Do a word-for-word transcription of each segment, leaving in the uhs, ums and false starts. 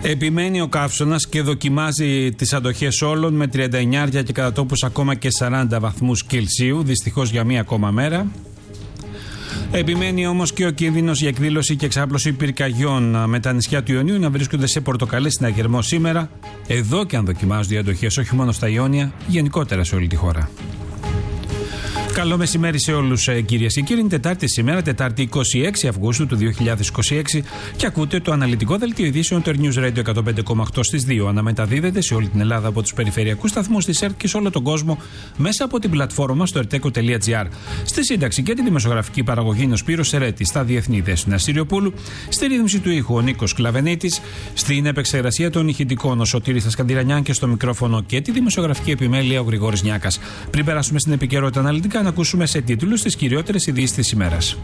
Επιμένει ο καύσωνας και δοκιμάζει τις αντοχές όλων με τριάντα εννιά και κατά τόπους ακόμα και σαράντα βαθμούς Κελσίου, δυστυχώς για μία ακόμα μέρα. Επιμένει όμως και ο κίνδυνος για εκδήλωση και εξάπλωση πυρκαγιών με τα νησιά του Ιωνίου να βρίσκονται σε πορτοκαλί συναγερμό σήμερα, εδώ και αν δοκιμάζονται οι αντοχές όχι μόνο στα Ιόνια, γενικότερα σε όλη τη χώρα. Καλό μεσημέρι σε όλους, κυρίες και κύριοι. Είναι Τετάρτη σήμερα, Τετάρτη είκοσι έξι Αυγούστου του δύο χιλιάδες είκοσι έξι, και ακούτε το αναλυτικό δελτίο ειδήσεων του News Radio εκατόν πέντε κόμμα οκτώ στις δύο. Αναμεταδίδεται σε όλη την Ελλάδα από τους περιφερειακούς σταθμούς της ΕΡΤ και σε όλο τον κόσμο μέσα από την πλατφόρμα μας στο ερτέκο τελεία τζι άρ. Στη σύνταξη και τη δημοσιογραφική παραγωγή είναι ο Σπύρος Σερέτης, στα διεθνή δέσποινα Σιριοπούλου, στη ρύθμιση του ήχου ο Νίκος Κλαβενίτης, στην επεξεργασία των ηχητικών ο Σωτήρης Ασκαντηρανιάν και στο μικρόφωνο και τη δημοσιογραφική επιμέλεια ο Γρηγόρης Νιάκας. Πριν περάσουμε στην επικαιρότητα αναλυτικά, να ακούσουμε σε τίτλους τις κυριότερες ειδήσεις της ημέρας.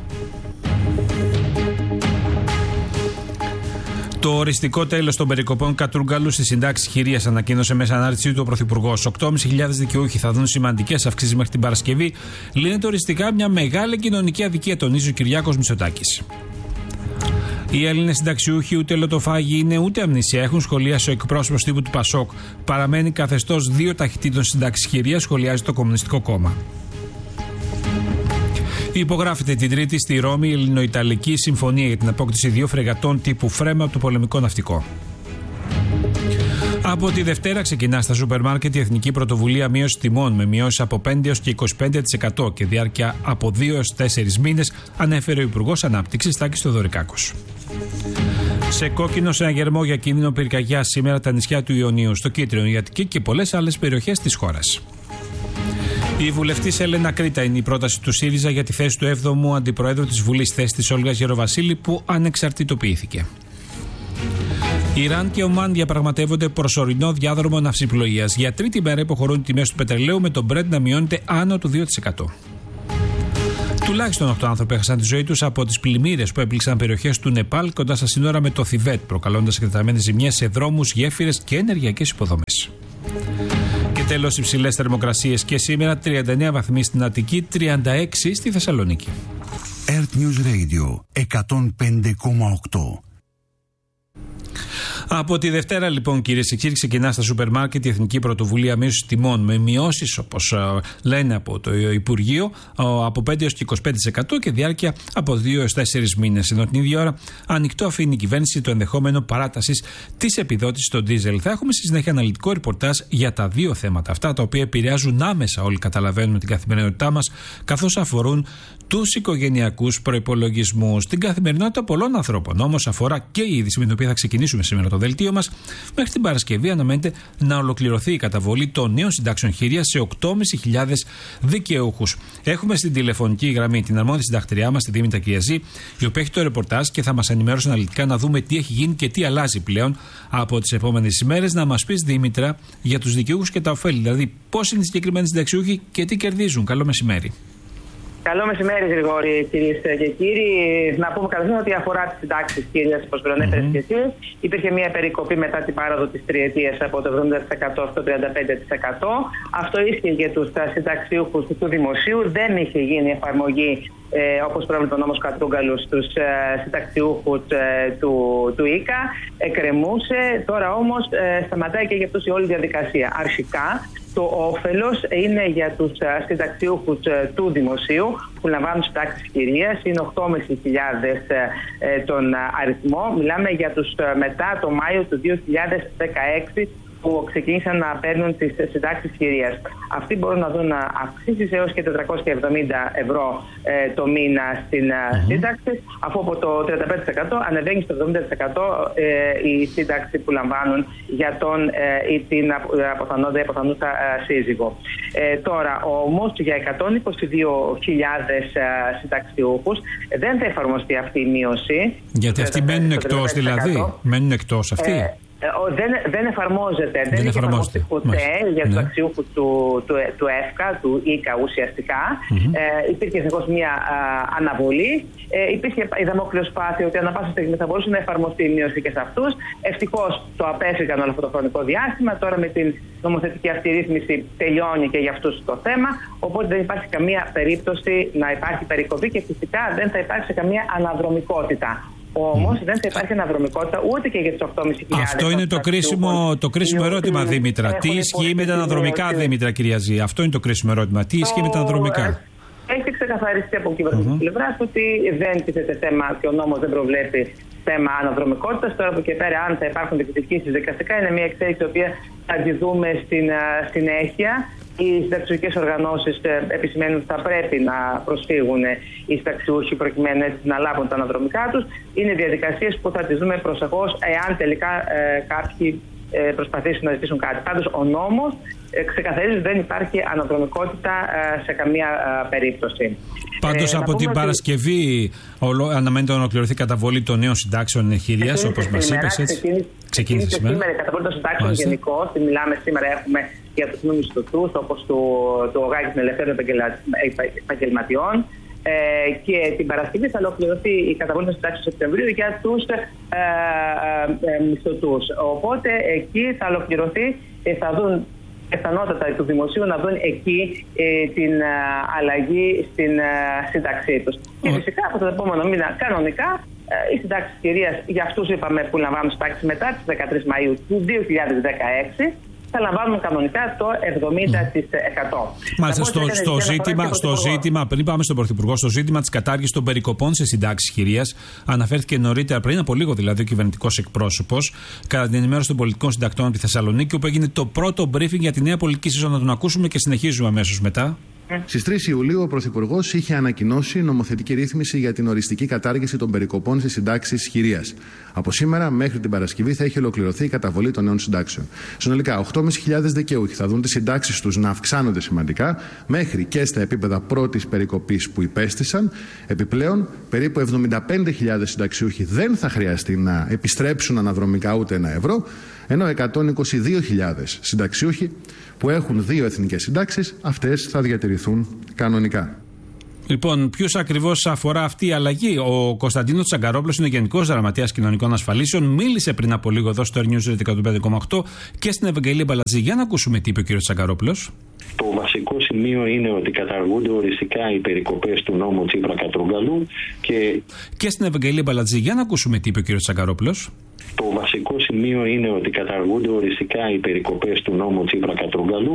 Το οριστικό τέλος των περικοπών κατρούγκαλου στις συντάξεις χειρίας ανακοίνωσε μέσα ανάρτησή του ο Πρωθυπουργός. οκτώ χιλιάδες πεντακόσιοι δικαιούχοι θα δουν σημαντικές αυξήσεις μέχρι την Παρασκευή. Λύνεται οριστικά μια μεγάλη κοινωνική αδικία, τονίζει ο Κυριάκος Μητσοτάκης. Οι Έλληνες συνταξιούχοι ούτε λοτοφάγοι είναι ούτε αμνησία, έχουν σχολιάσει ο εκπρόσωπος τύπου του Πασόκ. Παραμένει καθεστώς δύο ταχυτήτων συντάξεις χειρίας, σχολιάζει το Κομμουνιστικό Κόμμα. Υπογράφεται την Τρίτη στη Ρώμη η Ελληνοϊταλική Συμφωνία για την απόκτηση δύο φρεγατών τύπου Φρέμα από το πολεμικό ναυτικό. Από τη Δευτέρα ξεκινά στα σούπερ μάρκετ η Εθνική Πρωτοβουλία Μείωση Τιμών με μειώσεις από πέντε έως και είκοσι πέντε τοις εκατό και διάρκεια από δύο έως τέσσερις μήνες, ανέφερε ο Υπουργός Ανάπτυξης Τάκης Θεοδωρικάκος. Σε κόκκινο συναγερμό για κίνδυνο πυρκαγιάς σήμερα τα νησιά του Ιωνίου, στο Κίτρινο, η Αττική και πολλές άλλες περιοχές της χώρας. Η βουλευτής Έλενα Κρήτα είναι η πρόταση του ΣΥΡΙΖΑ για τη θέση του έβδομου Αντιπροέδρου της Βουλής, θέση της Όλγας Γεροβασίλη, που ανεξαρτητοποιήθηκε. Ιράν και Ομάν διαπραγματεύονται προσωρινό διάδρομο ναυσιπλοείας. Για τρίτη μέρα υποχωρούν οι τιμές του πετρελαίου, με το Brent να μειώνεται άνω του δύο τοις εκατό. Τουλάχιστον οκτώ άνθρωποι έχασαν τη ζωή τους από τις πλημμύρες που έπληξαν περιοχές του Νεπάλ κοντά στα σύνορα με το Θιβέτ, προκαλώντας εκτεταμένες ζημιές σε δρόμους, γέφυρες και ενεργειακές υποδομές. Και τέλος, υψηλές θερμοκρασίες και σήμερα, τριάντα εννέα βαθμοί στην Αττική, τριάντα έξι στη Θεσσαλονίκη. Earth News Radio εκατόν πέντε κόμμα οκτώ. Από τη Δευτέρα, λοιπόν, κυρίες και κύριοι, ξεκινά στα σούπερ μάρκετ η Εθνική Πρωτοβουλία Μείωσης Τιμών με μειώσεις, όπως λένε από το Υπουργείο, από πέντε έως και είκοσι πέντε τοις εκατό και διάρκεια από δύο έως τέσσερις μήνες. Ενώ την ίδια ώρα ανοιχτό αφήνει η κυβέρνηση το ενδεχόμενο παράτασης της επιδότησης στο ντίζελ. Θα έχουμε στη συνέχεια αναλυτικό ρεπορτάζ για τα δύο θέματα αυτά, τα οποία επηρεάζουν άμεσα, όλοι καταλαβαίνουμε, την καθημερινότητά μας, καθώς αφορούν τους οικογενειακούς προϋπολογισμούς, την καθημερινότητα πολλών ανθρώπων. Όμως αφορά και η είδηση με την οποία θα ξεκινήσουμε σήμερα το δελτίο μας. Μέχρι την Παρασκευή αναμένεται να ολοκληρωθεί η καταβολή των νέων συντάξεων χειρίας σε οκτώ χιλιάδες πεντακόσιους δικαιούχους. Έχουμε στην τηλεφωνική γραμμή την αρμόδια συντακτριά μας, τη Δήμητρα Κυριακή, η οποία έχει το ρεπορτάζ και θα μας ενημερώσει αναλυτικά να δούμε τι έχει γίνει και τι αλλάζει πλέον από τις επόμενες ημέρες. Να μας πεις, Δήμητρα, για τους δικαιούχους και τα ωφέλη, δηλαδή πώς είναι οι συγκεκριμένοι συνταξιούχοι και τι κερδίζουν. Καλό μεσημέρι. Καλό μεσημέρι, Γρηγόρη, κυρίες και κύριοι. Να πούμε καταρχήν ότι αφορά τις συντάξεις χειρίας, όπως προανέφερες mm-hmm. και εσύ. Υπήρχε μια περικοπή μετά την πάροδο της τριετίας από το εβδομήντα τοις εκατό στο τριάντα πέντε τοις εκατό. Αυτό ίσχυε για τους συνταξιούχους του δημοσίου. Δεν είχε γίνει εφαρμογή, ε, όπως προβλέπει ο νόμος Κατρούγκαλου, στους ε, συνταξιούχους ε, του, του ΙΚΑ. Εκκρεμούσε. Τώρα όμως ε, σταματάει και για αυτούς η όλη διαδικασία. Αρχικά, το όφελος είναι για τους συνταξιούχους του δημοσίου που λαμβάνουν συντάξεις χειρίας, είναι οκτώ χιλιάδες πεντακόσιοι τον αριθμό. Μιλάμε για τους μετά το Μάιο του δύο χιλιάδες δεκαέξι που ξεκίνησαν να παίρνουν τις συντάξεις χειρίας. Αυτοί μπορούν να δουν αυξήσεις έως και τετρακόσια εβδομήντα ευρώ ε, το μήνα στην mm-hmm. σύνταξη, αφού από το τριάντα πέντε τοις εκατό ανεβαίνει στο εβδομήντα τοις εκατό ε, η σύνταξη που λαμβάνουν για τον ε, ή την αποθανόντα ή αποθανούσα ε, σύζυγο. Ε, τώρα όμως για εκατόν είκοσι δύο χιλιάδες ε, συνταξιούχους δεν θα εφαρμοστεί αυτή η μείωση. Γιατί αυτοί μένουν εκτός, δηλαδή. Μένουν εκτός αυτοί. Ε, Δεν, δεν εφαρμόζεται, δεν, δεν έχει εφαρμοστεί ποτέ για τους αξιούχους του, του, του ΕΦΚΑ, του ΙΚΑ ουσιαστικά. Mm-hmm. Ε, υπήρχε συνεχώς μια α, αναβολή. Ε, υπήρχε η δαμόκλειο σπάθη ότι ανά πάσα στιγμή θα μπορούσε να εφαρμοστεί η μείωση και σε αυτούς. Ευτυχώς το απέφυγαν όλο αυτό το χρονικό διάστημα. Τώρα με την νομοθετική αυτή ρύθμιση τελειώνει και για αυτούς το θέμα. Οπότε δεν υπάρχει καμία περίπτωση να υπάρχει περικοπή και φυσικά δεν θα υπάρξει καμία αναδρομικότητα. Όμως mm. δεν θα υπάρχει αναδρομικότητα ούτε και για τις οκτώ χιλιάδες πεντακόσιες. Αυτό είναι το κρίσιμο, το κρίσιμο ερώτημα, Δήμητρα. Τι ισχύει με τα αναδρομικά, Δήμητρα, κυρία Ζή? Αυτό είναι το κρίσιμο ερώτημα. Τι ισχύει με τα αναδρομικά? Έχει ξεκαθαριστεί από κυβερνητική mm-hmm. πλευρά ότι δεν τίθεται θέμα και ο νόμος δεν προβλέπει θέμα αναδρομικότητας. Τώρα από και πέρα, αν θα υπάρχουν διεκδικήσεις δικαστικά, είναι μια εξέλιξη η οποία θα τη δούμε στην συνέχεια. Οι συνταξιωτικές οργανώσεις επισημαίνουν ότι θα πρέπει να προσφύγουν οι συνταξιούχοι προκειμένου να λάβουν τα αναδρομικά τους. Είναι διαδικασίες που θα τις δούμε προσεχώς, εάν τελικά ε, κάποιοι ε, προσπαθήσουν να ζητήσουν κάτι. Πάντως, ο νόμος ε, ξεκαθαρίζει ότι δεν υπάρχει αναδρομικότητα ε, σε καμία ε, περίπτωση. Πάντως, ε, από την Παρασκευή ολο, αναμένεται να ολοκληρωθεί η καταβολή των νέων συντάξεων εγχειρίας, όπως μας είπες. Ξεκίνησε, ξεκίνησε σήμερα. σήμερα η καταβολή των συντάξεων γενικώς. Μιλάμε σήμερα, έχουμε για τους μη μισθωτούς, όπως το, το ΟΓΑ και των ελευθέρων επαγγελματιών. Ε, και την Παρασκευή θα ολοκληρωθεί η καταβολή των συντάξεων του Σεπτεμβρίου για τους ε, ε, ε, μισθωτούς. Οπότε εκεί θα ολοκληρωθεί, ε, θα δουν πιθανότατα του δημοσίου να δουν εκεί ε, την ε, αλλαγή στην ε, σύνταξή τους. Mm. Και φυσικά από τον επόμενο μήνα κανονικά ε, οι συντάξεις κυρίας για αυτούς είπαμε που λαμβάνουν συντάξεις μετά τις δεκατρείς Μαΐου του δύο χιλιάδες δεκαέξι θα λαμβάνουν κανονικά το εβδομήντα τοις εκατό. Μάλιστα, στο, στο, ζήτημα, στο ζήτημα, πριν πάμε στον Πρωθυπουργό, στο ζήτημα της κατάργησης των περικοπών σε συντάξεις χειρίας, αναφέρθηκε νωρίτερα, πριν από λίγο δηλαδή, ο κυβερνητικός εκπρόσωπος, κατά την ενημέρωση των πολιτικών συντακτών από τη Θεσσαλονίκη, όπου έγινε το πρώτο briefing για τη νέα πολιτική σεζόν. Να τον ακούσουμε και συνεχίζουμε αμέσως μετά. Στις τρεις Ιουλίου ο Πρωθυπουργός είχε ανακοινώσει νομοθετική ρύθμιση για την οριστική κατάργηση των περικοπών σε συντάξεις χειρίας. Από σήμερα μέχρι την Παρασκευή θα έχει ολοκληρωθεί η καταβολή των νέων συντάξεων. Συνολικά, οκτώ χιλιάδες πεντακόσιοι δικαιούχοι θα δουν τις συντάξεις τους να αυξάνονται σημαντικά, μέχρι και στα επίπεδα πρώτης περικοπής που υπέστησαν. Επιπλέον, περίπου εβδομήντα πέντε χιλιάδες συνταξιούχοι δεν θα χρειαστεί να επιστρέψουν αναδρομικά ούτε ένα ευρώ, ενώ εκατόν είκοσι δύο χιλιάδες συνταξιούχοι που έχουν δύο εθνικές συντάξεις, αυτές θα διατηρηθούν κανονικά. Λοιπόν, ποιους ακριβώς αφορά αυτή η αλλαγή? Ο Κωνσταντίνος Τσαγκαρόπουλος είναι Γενικός Γραμματέας Κοινωνικών Ασφαλίσεων. Μίλησε πριν από λίγο εδώ στο News εκατόν πέντε κόμμα οκτώ και στην Ευαγγελία Μπαλατζή. Για να ακούσουμε τι είπε ο κ. Τσαγκαρόπουλος. Το βασικό σημείο είναι ότι καταργούνται οριστικά οι περικοπές του νόμου Τσίπρα-Κατρούγκαλου και... και στην Ευαγγελία Μπαλατζή. Για να ακούσουμε τι είπε ο κ. Τσαγκαρόπουλος. Το βασικό σημείο είναι ότι καταργούνται οριστικά οι περικοπές του νόμου Τσίπρα-Κατρούγκαλου